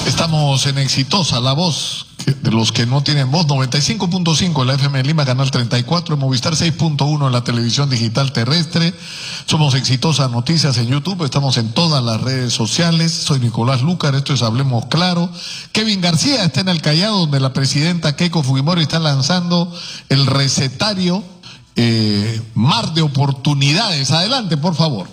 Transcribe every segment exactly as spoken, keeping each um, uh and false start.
Estamos en Exitosa, la voz de los que no tienen voz, noventa y cinco punto cinco en la F M de Lima, canal treinta y cuatro, en Movistar seis punto uno en la televisión digital terrestre. Somos Exitosa Noticias en YouTube, estamos en todas las redes sociales. Soy Nicolás Lucar, esto es Hablemos Claro. Kevin García está en el Callao, donde la presidenta Keiko Fujimori está lanzando el recetario eh, Mar de Oportunidades. Adelante, por favor.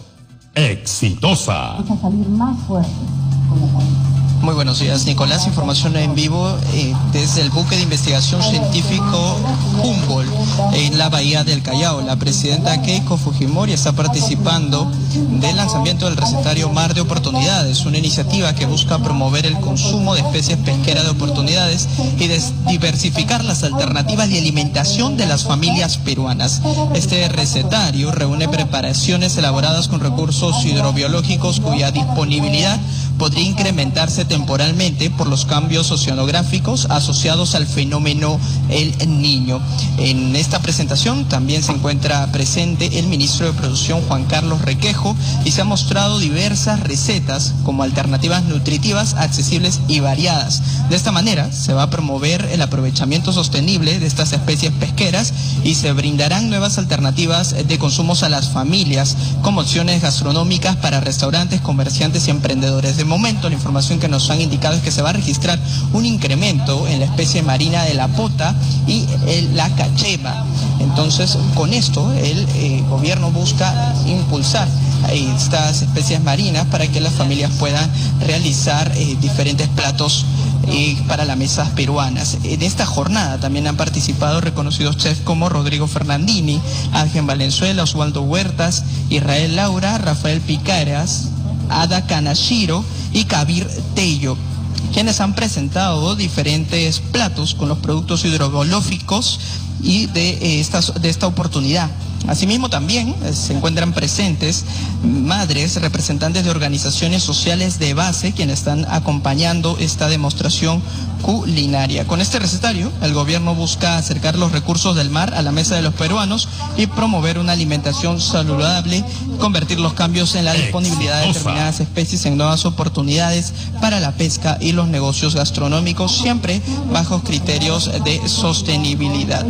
Exitosa. Vamos a salir más fuerte como país. Muy buenos días, Nicolás. Información en vivo eh, desde el buque de investigación científico Humboldt en la bahía del Callao. La presidenta Keiko Fujimori está participando del lanzamiento del recetario Mar de Oportunidades, una iniciativa que busca promover el consumo de especies pesqueras de oportunidades y diversificar las alternativas de alimentación de las familias peruanas. Este recetario reúne preparaciones elaboradas con recursos hidrobiológicos cuya disponibilidad podría incrementarse temporalmente por los cambios oceanográficos asociados al fenómeno El Niño. En esta presentación también se encuentra presente el ministro de Producción, Juan Carlos Requejo, y se han mostrado diversas recetas como alternativas nutritivas, accesibles y variadas. De esta manera se va a promover el aprovechamiento sostenible de estas especies pesqueras y se brindarán nuevas alternativas de consumos a las familias, como opciones gastronómicas para restaurantes, comerciantes y emprendedores. De momento, la información que nos han indicado es que se va a registrar un incremento en la especie marina de la pota y el, la cachema. Entonces, con esto, el eh, gobierno busca impulsar eh, estas especies marinas para que las familias puedan realizar eh, diferentes platos eh, para las mesas peruanas. En esta jornada también han participado reconocidos chefs como Rodrigo Fernandini, Ángel Valenzuela, Osvaldo Huertas, Israel Laura, Rafael Picaras, Ada Kanashiro y Kabir Tello, quienes han presentado diferentes platos con los productos hidrobiológicos y de, eh, esta, de esta oportunidad. Asimismo también eh, se encuentran presentes madres, representantes de organizaciones sociales de base, quienes están acompañando esta demostración culinaria. Con este recetario, el gobierno busca acercar los recursos del mar a la mesa de los peruanos y promover una alimentación saludable, convertir los cambios en la disponibilidad de determinadas especies en nuevas oportunidades para la pesca y los negocios gastronómicos, siempre bajo criterios de sostenibilidad.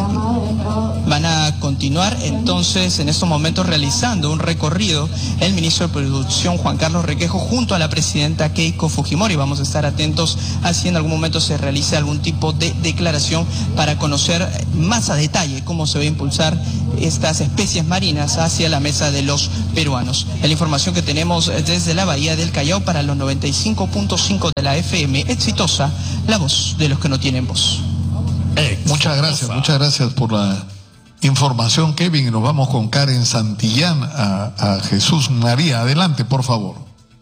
Van a continuar entonces en estos momentos realizando un recorrido el ministro de Producción, Juan Carlos Requejo, junto a la presidenta Keiko Fujimori. Vamos a estar atentos a si en algún momento se realice algún tipo de declaración para conocer más a detalle cómo se va a impulsar estas especies marinas hacia la mesa de los peruanos. Es la información que tenemos desde la bahía del Callao para los noventa y cinco punto cinco de la F M. Exitosa, la voz de los que no tienen voz. Muchas gracias, muchas gracias por la información, Kevin, y nos vamos con Karen Santillán a, a Jesús María. Adelante, por favor.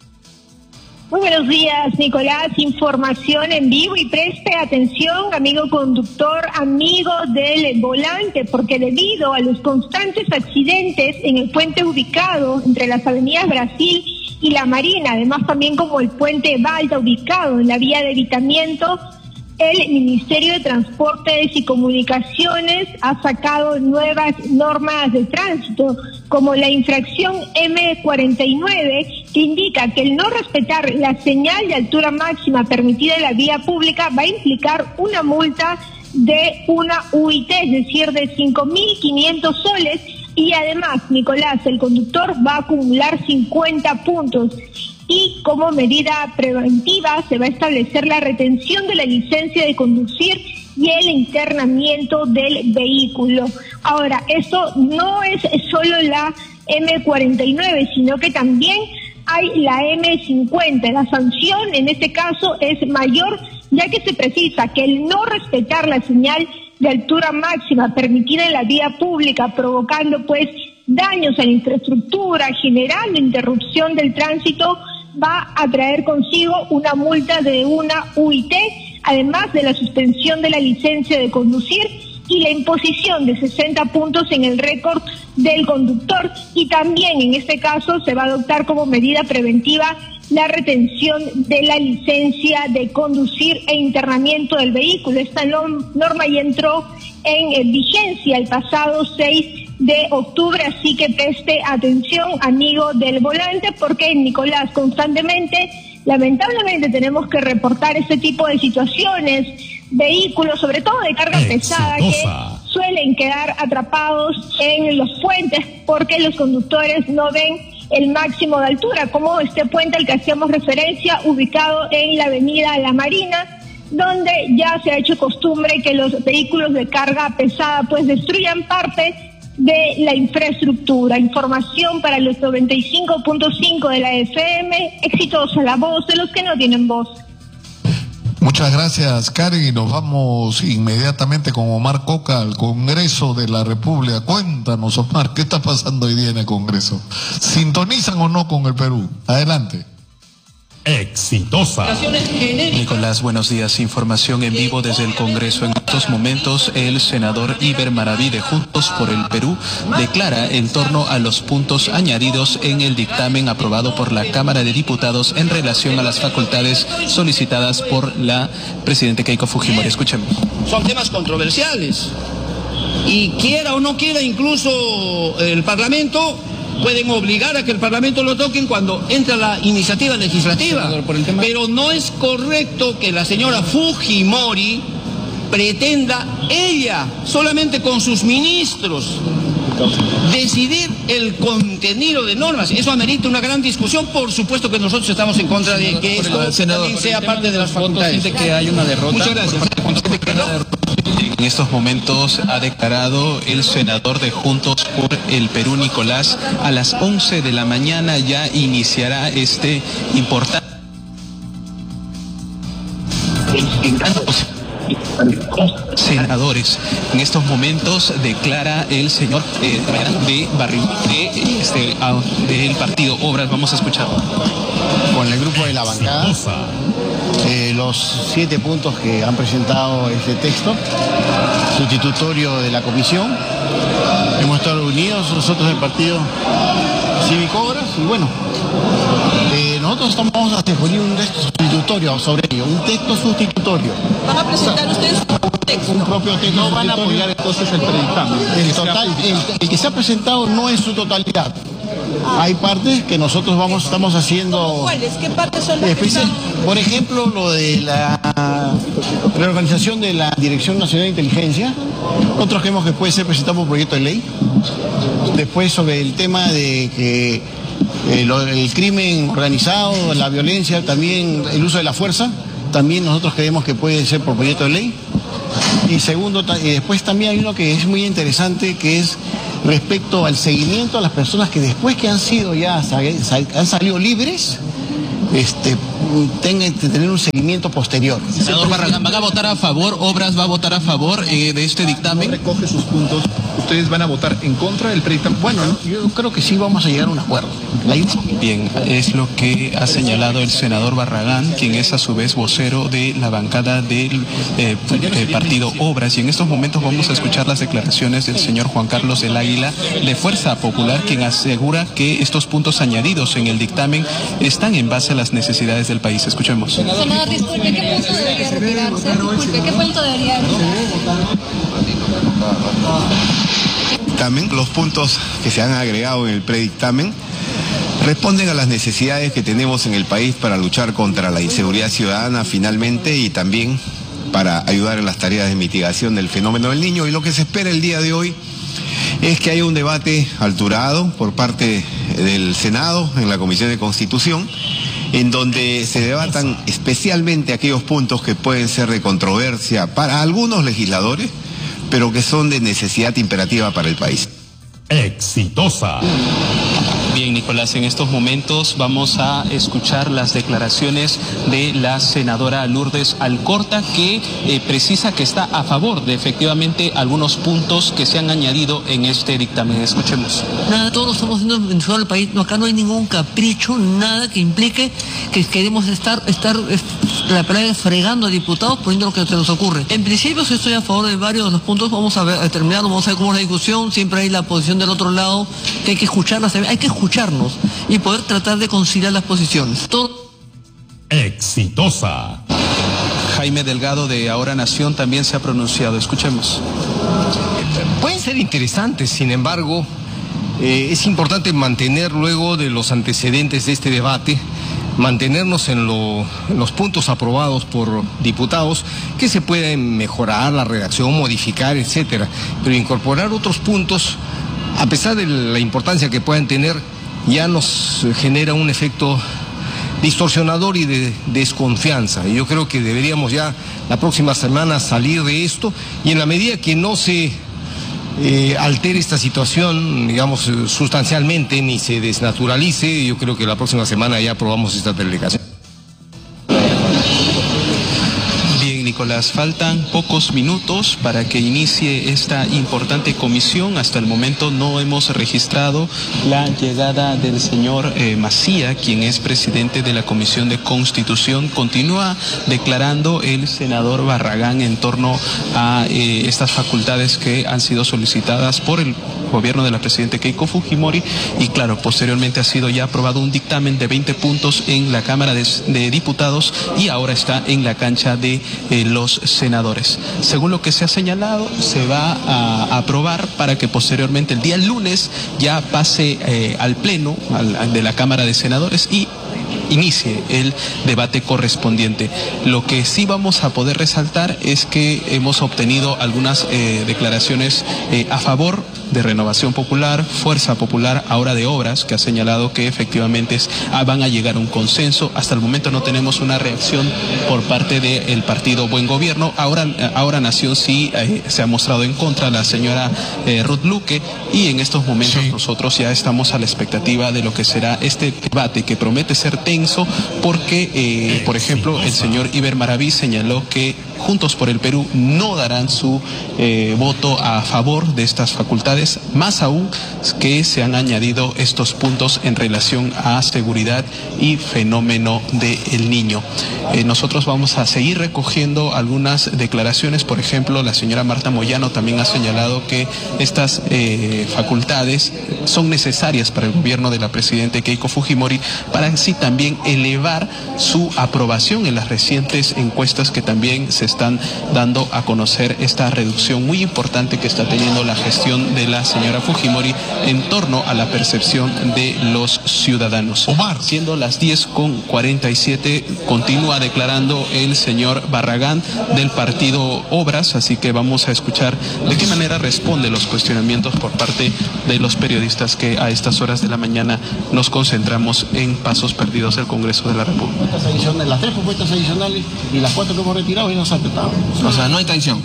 Muy buenos días, Nicolás. Información en vivo y preste atención, amigo conductor, amigo del volante, porque debido a los constantes accidentes en el puente ubicado entre las avenidas Brasil y La Marina, además también como el puente Balta ubicado en la vía de evitamiento, el Ministerio de Transportes y Comunicaciones ha sacado nuevas normas de tránsito, como la infracción M cuarenta y nueve, que indica que el no respetar la señal de altura máxima permitida en la vía pública va a implicar una multa de una U I T, es decir, de cinco mil quinientos soles, y además, Nicolás, el conductor va a acumular cincuenta puntos. Y como medida preventiva se va a establecer la retención de la licencia de conducir y el internamiento del vehículo. Ahora, esto no es solo la M cuarenta y nueve, sino que también hay la M cincuenta. La sanción en este caso es mayor, ya que se precisa que el no respetar la señal de altura máxima permitida en la vía pública, provocando pues daños a la infraestructura, generando interrupción del tránsito, va a traer consigo una multa de una U I T, además de la suspensión de la licencia de conducir y la imposición de sesenta puntos en el récord del conductor, y también en este caso se va a adoptar como medida preventiva la retención de la licencia de conducir e internamiento del vehículo. Esta norma ya entró en vigencia el pasado seis de octubre, así que preste atención, amigo del volante, porque Nicolás, constantemente lamentablemente tenemos que reportar este tipo de situaciones, vehículos, sobre todo de carga pesada, que suelen quedar atrapados en los puentes porque los conductores no ven el máximo de altura, como este puente al que hacíamos referencia, ubicado en la avenida La Marina, donde ya se ha hecho costumbre que los vehículos de carga pesada pues destruyan parte de la infraestructura. Información para los noventa y cinco punto cinco de la F M, exitosa la voz de los que no tienen voz. Muchas gracias, Karen, y nos vamos inmediatamente con Omar Coca al Congreso de la República. Cuéntanos, Omar, ¿qué está pasando hoy día en el Congreso? ¿Sintonizan o no con el Perú? Adelante. Exitosa. Nicolás, buenos días. Información en vivo desde el Congreso. En estos momentos, el senador Iber Maraví de Juntos por el Perú declara en torno a los puntos añadidos en el dictamen aprobado por la Cámara de Diputados en relación a las facultades solicitadas por la presidenta Keiko Fujimori. Escuchemos. Son temas controversiales y quiera o no quiera, incluso el Parlamento pueden obligar a que el Parlamento lo toquen cuando entra la iniciativa legislativa. Pero no es correcto que la señora Fujimori pretenda ella, solamente con sus ministros, decidir el contenido de normas. Eso amerita una gran discusión. Por supuesto que nosotros estamos en contra de que esto también sea parte de las facultades. Que hay una derrota. Muchas gracias. En estos momentos ha declarado el senador de Juntos por el Perú, Nicolás, a las once de la mañana ya iniciará este importante... Senadores. En estos momentos declara el señor eh, de Barrio de, este, del partido Obras. Vamos a escuchar. Con el grupo de la bancada, eh, los siete puntos que han presentado este texto sustitutorio de la comisión. Hemos estado unidos nosotros del partido Cívico Obras y bueno, eh, nosotros estamos vamos a definir un texto sustitutorio sobre ello, un texto sustitutorio. ¿Van a presentar ustedes un texto? Un propio texto. No van a apoyar entonces el predictamen. El, total, el, el que se ha presentado no es su totalidad. Hay partes que nosotros vamos estamos haciendo. ¿Cuáles? ¿Qué partes son las que están? Por ejemplo, lo de la reorganización de la Dirección Nacional de Inteligencia. Nosotros creemos que puede ser presentado por proyecto de ley. Después, sobre el tema de que eh, lo, el crimen organizado, la violencia, también el uso de la fuerza, también nosotros creemos que puede ser por proyecto de ley. Y segundo, y después también hay uno que es muy interesante, que es respecto al seguimiento a las personas que después que han sido ya han salido libres, este, tengan que tener un seguimiento posterior. Senador Barragán, ¿van a votar a favor? ¿Obras va a votar a favor eh, de este dictamen? No recoge sus puntos. ¿Ustedes van a votar en contra del predictamen? Bueno, yo creo que sí vamos a llegar a un acuerdo. Bien, es lo que ha señalado el senador Barragán, quien es a su vez vocero de la bancada del eh, eh, partido Obras. Y en estos momentos vamos a escuchar las declaraciones del señor Juan Carlos del Águila de Fuerza Popular, quien asegura que estos puntos añadidos en el dictamen están en base a las necesidades del país. Escuchemos. Senador, disculpe, ¿qué punto debería retirarse? Disculpe, ¿qué punto debería También los puntos que se han agregado en el predictamen responden a las necesidades que tenemos en el país para luchar contra la inseguridad ciudadana finalmente y también para ayudar en las tareas de mitigación del fenómeno del Niño. Y lo que se espera el día de hoy es que haya un debate alturado por parte del Senado en la Comisión de Constitución, en donde se debatan especialmente aquellos puntos que pueden ser de controversia para algunos legisladores, pero que son de necesidad imperativa para el país. Exitosa. Bien, Nicolás, en estos momentos vamos a escuchar las declaraciones de la senadora Lourdes Alcorta, que eh, precisa que está a favor de efectivamente algunos puntos que se han añadido en este dictamen. Escuchemos. Nada, todos lo estamos haciendo en todo el país. No, acá no hay ningún capricho, nada que implique que queremos estar, estar la palabra fregando a diputados poniendo lo que se nos ocurre. En principio, si estoy a favor de varios de los puntos, vamos a ver, a terminar, vamos a ver cómo es la discusión. Siempre hay la posición del otro lado, que hay que escucharlas, hay que escucharnos y poder tratar de conciliar las posiciones. Todo... Exitosa. Jaime Delgado de Ahora Nación también se ha pronunciado. Escuchemos. Pueden ser interesantes, sin embargo, eh, es importante mantener luego de los antecedentes de este debate, mantenernos en, lo, en los puntos aprobados por diputados, que se pueden mejorar la redacción, modificar, etcétera, pero incorporar otros puntos, a pesar de la importancia que puedan tener, ya nos genera un efecto distorsionador y de desconfianza. Y yo creo que deberíamos ya la próxima semana salir de esto, y en la medida que no se eh, altere esta situación, digamos, sustancialmente, ni se desnaturalice, yo creo que la próxima semana ya aprobamos esta delegación. Nicolás, faltan pocos minutos para que inicie esta importante comisión. Hasta el momento no hemos registrado la llegada del señor eh, Macía, quien es presidente de la Comisión de Constitución. Continúa declarando el senador Barragán en torno a eh, estas facultades que han sido solicitadas por el gobierno de la presidenta Keiko Fujimori, y claro, posteriormente ha sido ya aprobado un dictamen de veinte puntos en la Cámara de, de Diputados, y ahora está en la cancha de eh, los senadores. Según lo que se ha señalado, se va a aprobar para que posteriormente el día lunes ya pase eh, al pleno al, de la Cámara de Senadores y inicie el debate correspondiente. Lo que sí vamos a poder resaltar es que hemos obtenido algunas eh, declaraciones eh, a favor de Renovación Popular, Fuerza Popular, ahora de Obras, que ha señalado que efectivamente es, ah, van a llegar a un consenso. Hasta el momento no tenemos una reacción por parte del partido Buen Gobierno. Ahora, ahora Nación sí eh, se ha mostrado en contra, la señora eh, Ruth Luque, y en estos momentos sí, nosotros ya estamos a la expectativa de lo que será este debate, que promete ser tenso, porque, eh, por ejemplo, el señor Iber Maraví señaló que Juntos por el Perú no darán su eh, voto a favor de estas facultades, más aún que se han añadido estos puntos en relación a seguridad y fenómeno del niño. Eh, nosotros vamos a seguir recogiendo algunas declaraciones. Por ejemplo, la señora Marta Moyano también ha señalado que estas eh, facultades son necesarias para el gobierno de la presidenta Keiko Fujimori, para así también elevar su aprobación en las recientes encuestas que también se están dando a conocer esta reducción muy importante que está teniendo la gestión de la señora Fujimori en torno a la percepción de los ciudadanos. Omar. Siendo las diez con cuarenta y siete, continúa declarando el señor Barragán del partido Obras, así que vamos a escuchar de qué manera responde los cuestionamientos por parte de los periodistas que a estas horas de la mañana nos concentramos en Pasos Perdidos del Congreso de la República. Las tres propuestas adicionales y las cuatro que hemos retirado y nos aceptamos. O sea, no hay traición.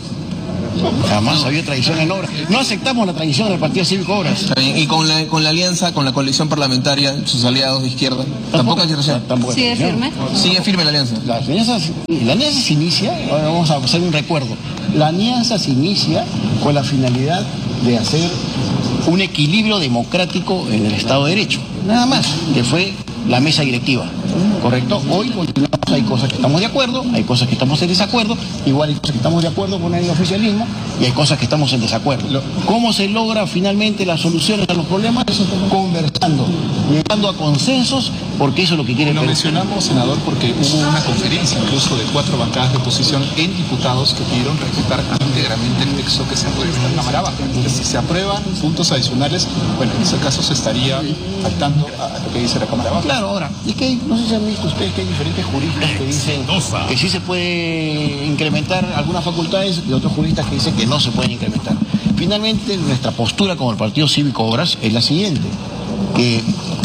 Jamás había traición en Obras. No aceptamos la traición del Partido Cívico Obras. Y con la, con la alianza, con la coalición parlamentaria, sus aliados de izquierda, tampoco hay traición. ¿Sigue firme? Sigue firme la alianza. La alianza, la alianza se inicia, ahora vamos a hacer un recuerdo. La alianza se inicia con la finalidad de hacer un equilibrio democrático en el Estado de Derecho. Nada más, que fue la mesa directiva. ¿Correcto? Hoy continuamos, hay cosas que estamos de acuerdo, hay cosas que estamos en desacuerdo, igual hay cosas que estamos de acuerdo con el oficialismo y hay cosas que estamos en desacuerdo. ¿Cómo se logra finalmente las soluciones a los problemas? Conversando, llegando a consensos, porque eso es lo que quiere el Lo mencionamos, senador, porque hubo una conferencia incluso de cuatro bancadas de oposición en diputados que pidieron respetar íntegramente el texto que se aprueba en esta Cámara Baja. Entonces, si se aprueban puntos adicionales, bueno, en ese caso se estaría faltando a lo que dice la Cámara Baja. Claro, ahora, es que hay, no sé si han visto ustedes que hay diferentes juristas que dicen que sí se puede incrementar algunas facultades y otros juristas que dicen que no se pueden incrementar. Finalmente, nuestra postura como el Partido Cívico Obras es la siguiente, que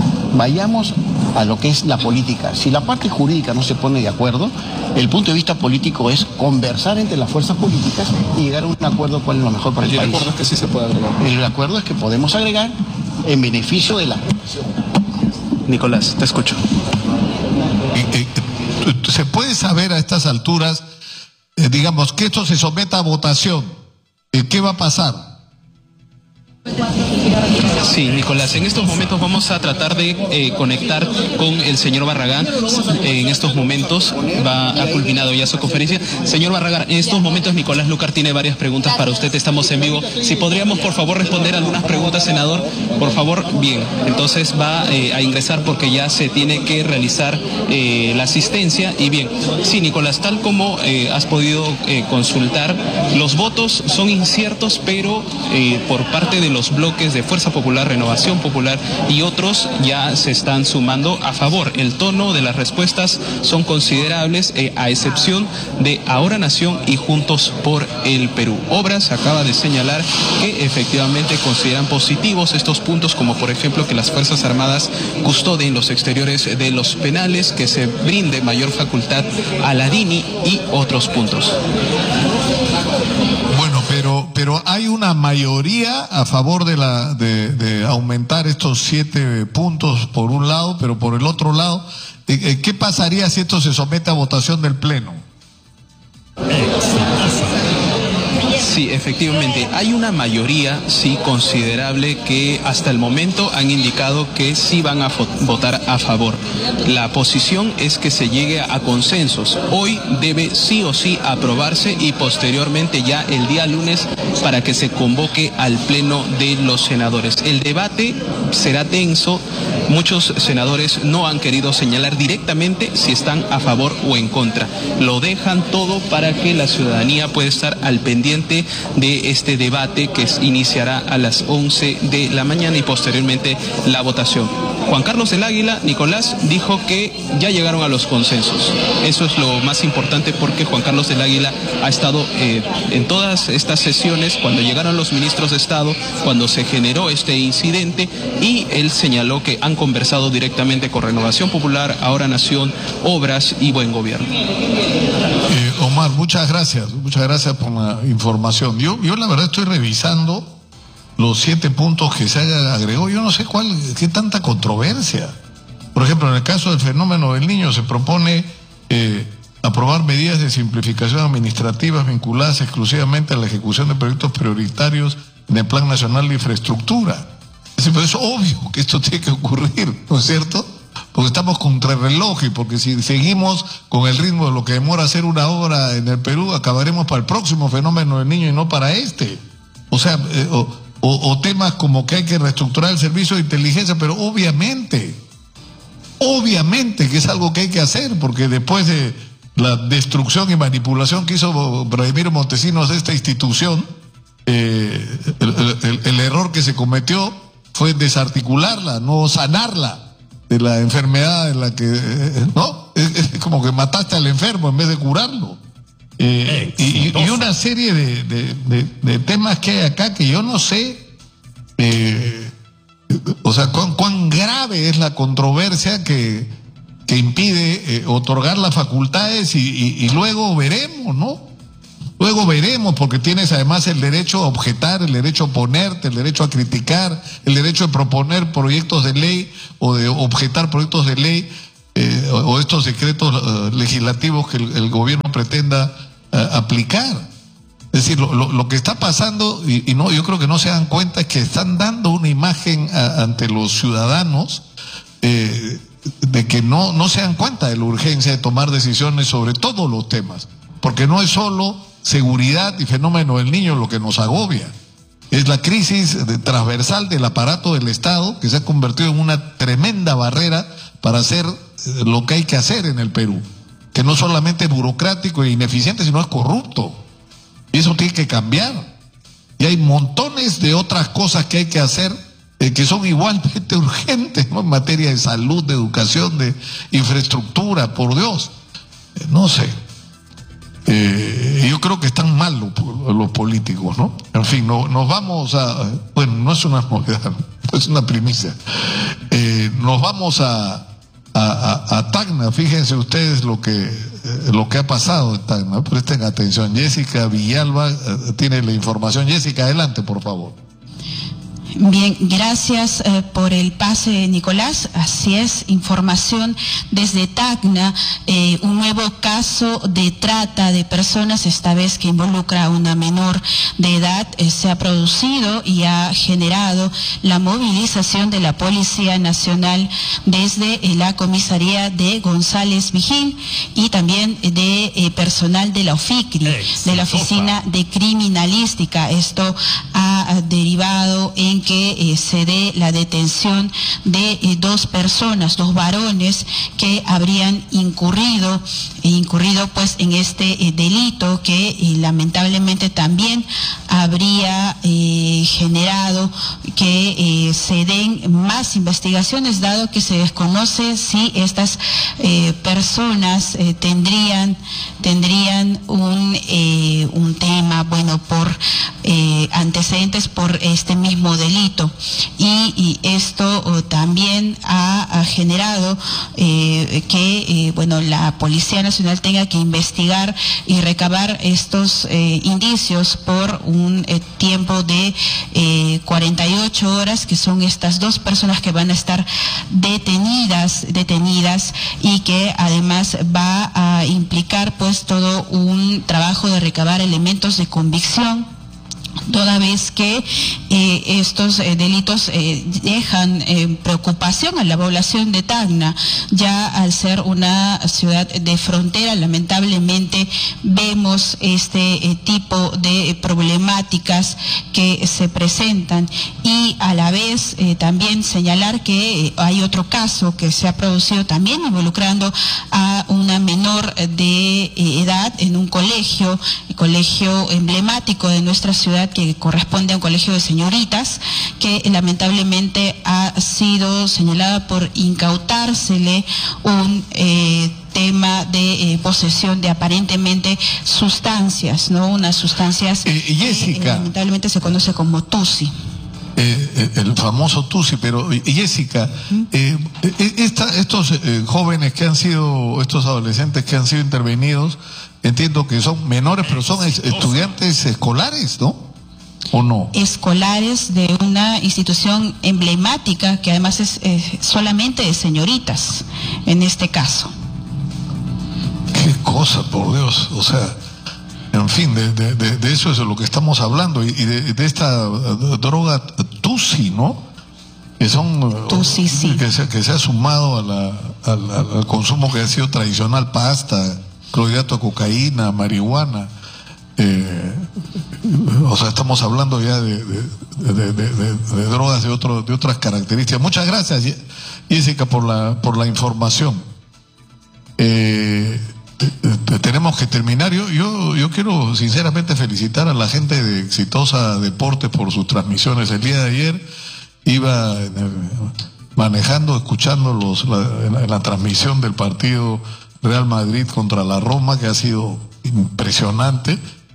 vayamos a lo que es la política. Si la parte jurídica no se pone de acuerdo, el punto de vista político es conversar entre las fuerzas políticas y llegar a un acuerdo cuál es lo mejor para el país. El acuerdo es que sí se puede agregar. El acuerdo es que podemos agregar en beneficio de la población. Nicolás, te escucho. ¿Se puede saber a estas alturas, eh, digamos, que esto se someta a votación? Eh, ¿Qué va a pasar? Sí, Nicolás, en estos momentos vamos a tratar de eh, conectar con el señor Barragán. En estos momentos va ha culminado ya su conferencia. Señor Barragán, en estos momentos Nicolás Lucar tiene varias preguntas para usted. Estamos en vivo. Si podríamos, por favor, responder algunas preguntas, senador. Por favor, bien. Entonces va eh, a ingresar porque ya se tiene que realizar eh, la asistencia. Y bien, sí, Nicolás, tal como eh, has podido eh, consultar, los votos son inciertos, pero eh, por parte de los bloques de Fuerza Popular, Renovación Popular y otros ya se están sumando a favor. El tono de las respuestas son considerables, eh, a excepción de Ahora Nación y Juntos por el Perú. Obras acaba de señalar que efectivamente consideran positivos estos puntos, como por ejemplo que las Fuerzas Armadas custodien los exteriores de los penales, que se brinde mayor facultad a la DINI y otros puntos. Bueno, pero pero hay una mayoría a favor de la de, de aumentar estos siete puntos por un lado, pero por el otro lado, ¿qué pasaría si esto se somete a votación del Pleno? Sí, efectivamente, hay una mayoría, sí, considerable, que hasta el momento han indicado que sí van a votar a favor. La posición es que se llegue a consensos. Hoy debe sí o sí aprobarse y posteriormente ya el día lunes para que se convoque al Pleno de los senadores. El debate será tenso. Muchos senadores no han querido señalar directamente si están a favor o en contra. Lo dejan todo para que la ciudadanía pueda estar al pendiente de este debate que iniciará a las once de la mañana y posteriormente la votación. Juan Carlos del Águila, Nicolás, dijo que ya llegaron a los consensos. Eso es lo más importante, porque Juan Carlos del Águila ha estado eh, en todas estas sesiones cuando llegaron los ministros de Estado, cuando se generó este incidente, y él señaló que han conversado directamente con Renovación Popular, Ahora Nación, Obras y Buen Gobierno. Eh, Omar, muchas gracias, muchas gracias por la información. Yo, yo la verdad estoy revisando los siete puntos que se agregó. Yo no sé cuál, qué tanta controversia. Por ejemplo, en el caso del fenómeno del Niño se propone eh, aprobar medidas de simplificación administrativas vinculadas exclusivamente a la ejecución de proyectos prioritarios en el Plan Nacional de Infraestructura. Es decir, pues es obvio que esto tiene que ocurrir, ¿no es cierto? Porque estamos contra el reloj, y porque si seguimos con el ritmo de lo que demora hacer una obra en el Perú, acabaremos para el próximo fenómeno del Niño y no para este. O sea, eh, o, o, o temas como que hay que reestructurar el servicio de inteligencia, pero obviamente, obviamente que es algo que hay que hacer, porque después de la destrucción y manipulación que hizo Vladimiro Montesinos de esta institución, eh, el, el, el error que se cometió fue desarticularla, no sanarla de la enfermedad en la que, eh, ¿no? Es, es como que mataste al enfermo en vez de curarlo. Eh, y, y una serie de, de, de, de temas que hay acá que yo no sé, eh, o sea, cuán, cuán grave es la controversia que, que impide eh, otorgar las facultades, y, y, y luego veremos, ¿no? Luego veremos, porque tienes además el derecho a objetar, el derecho a oponerte, el derecho a criticar, el derecho de proponer proyectos de ley o de objetar proyectos de ley eh, o, o estos decretos uh, legislativos que el, el gobierno pretenda uh, aplicar. Es decir, lo, lo, lo que está pasando, y, y no, yo creo que no se dan cuenta, es que están dando una imagen a, ante los ciudadanos eh, de que no, no se dan cuenta de la urgencia de tomar decisiones sobre todos los temas, porque no es solo seguridad y fenómeno del Niño lo que nos agobia. Es la crisis de, transversal del aparato del Estado, que se ha convertido en una tremenda barrera para hacer eh, lo que hay que hacer en el Perú, que no solamente es burocrático e ineficiente, sino es corrupto, y eso tiene que cambiar. Y hay montones de otras cosas que hay que hacer eh, que son igualmente urgentes, ¿no? En materia de salud, de educación, de infraestructura, por Dios. Eh, no sé. Eh, yo creo que están mal los, los políticos, ¿no? En fin, no, nos vamos a... Bueno, no es una novedad, es una primicia. Eh, nos vamos a, a, a, a Tacna. Fíjense ustedes lo que, eh, lo que ha pasado en Tacna. Presten atención. Jessica Villalba eh, tiene la información. Jessica, adelante, por favor. Bien, gracias eh, por el pase, Nicolás. Así es, información desde Tacna, eh, un nuevo caso de trata de personas, esta vez que involucra a una menor de edad, eh, se ha producido y ha generado la movilización de la Policía Nacional desde eh, la comisaría de González Vigil y también de eh, personal de la O F I C R I, de la Oficina de Criminalística. Esto ha, ha derivado en que eh, se dé la detención de eh, dos personas, dos varones que habrían incurrido incurrido pues en este eh, delito que eh, lamentablemente también habría eh, generado que eh, se den más investigaciones, dado que se desconoce si estas eh, personas eh, tendrían tendrían un eh, un tema, bueno, por eh, antecedentes por este mismo delito, y, y esto oh, también ha, ha generado eh, que eh, bueno, la Policía Nacional tenga que investigar y recabar estos eh, indicios por un eh, tiempo de eh, cuarenta y ocho horas, que son estas dos personas que van a estar detenidas detenidas y que además va a implicar pues todo un trabajo de recabar elementos de convicción, toda vez que eh, estos eh, delitos eh, dejan eh, preocupación a la población de Tacna. Ya al ser una ciudad de frontera, lamentablemente vemos este eh, tipo de problemáticas que se presentan, y a la vez eh, también señalar que eh, hay otro caso que se ha producido también involucrando a una menor de eh, edad en un colegio, el colegio emblemático de nuestra ciudad, que corresponde a un colegio de señoritas, que lamentablemente ha sido señalada por incautársele un eh, tema de eh, posesión de aparentemente sustancias, ¿no? Unas sustancias eh, Jessica, que lamentablemente se conoce como tusi. Eh, el famoso tusi. Pero Jessica, eh, esta, estos eh, jóvenes que han sido, estos adolescentes que han sido intervenidos, entiendo que son menores, pero son estudiantes escolares, ¿no? ¿O no? Escolares de una institución emblemática que además es eh, solamente de señoritas, en este caso. Qué cosa, por Dios. O sea, en fin, de, de, de, de eso es de lo que estamos hablando, y, y de, de esta droga tusi, ¿no? Que son tusi, sí. que, se, que se ha sumado a la, al, al consumo que ha sido tradicional: pasta, clorhidrato de cocaína, marihuana. Eh, o sea, estamos hablando ya de, de, de, de, de, de drogas de, otro, de otras características. Muchas gracias, Jessica, por la, por la información. Eh, tenemos que terminar. Yo, yo, yo quiero sinceramente felicitar a la gente de Exitosa Deporte por sus transmisiones. El día de ayer iba manejando, escuchando los, la, en la, en la transmisión del partido Real Madrid contra la Roma, que ha sido impresionante.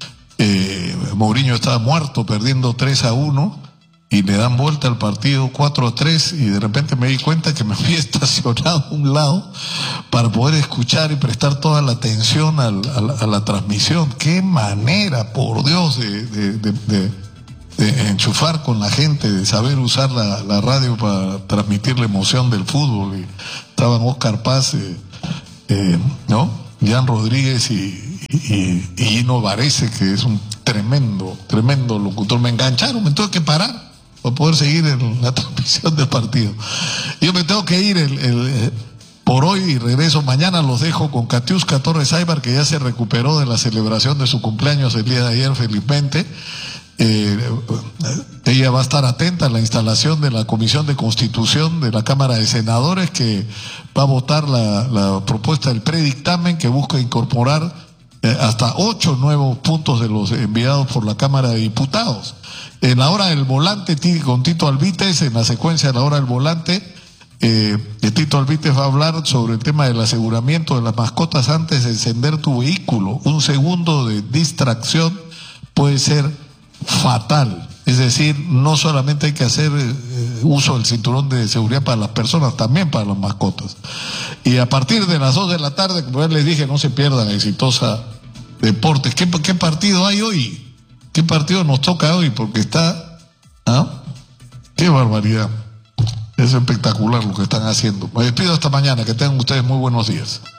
Eh, Mourinho estaba muerto, perdiendo tres a uno, y le dan vuelta al partido cuatro a tres, y de repente me di cuenta que me había estacionado a un lado para poder escuchar y prestar toda la atención al, a, la, a la transmisión. Qué manera, por Dios, de, de, de, de, de enchufar con la gente, de saber usar la, la radio para transmitir la emoción del fútbol. Y estaban Oscar Paz, eh, eh, ¿no? Jan Rodríguez y Y, y Gino Varese, que es un tremendo, tremendo locutor. Me engancharon, me tuve que parar para poder seguir en la transmisión del partido. Yo me tengo que ir el, el, por hoy y regreso mañana. Los dejo con Katiuska Torres Aybar, que ya se recuperó de la celebración de su cumpleaños el día de ayer, felizmente. Eh, ella va a estar atenta a la instalación de la Comisión de Constitución de la Cámara de Senadores, que va a votar la, la propuesta del predictamen que busca incorporar hasta ocho nuevos puntos de los enviados por la Cámara de Diputados. En la hora del volante, con Tito Alvites, en la secuencia de la hora del volante, eh, Tito Alvites va a hablar sobre el tema del aseguramiento de las mascotas antes de encender tu vehículo. Un segundo de distracción puede ser fatal. Es decir, no solamente hay que hacer eh, uso del cinturón de seguridad para las personas, también para las mascotas. Y a partir de las dos de la tarde, como ya les dije, no se pierdan Exitosa Deportes. ¿Qué, qué partido hay hoy? ¿Qué partido nos toca hoy? Porque está... ¿ah? ¡Qué barbaridad! Es espectacular lo que están haciendo. Me despido hasta mañana. Que tengan ustedes muy buenos días.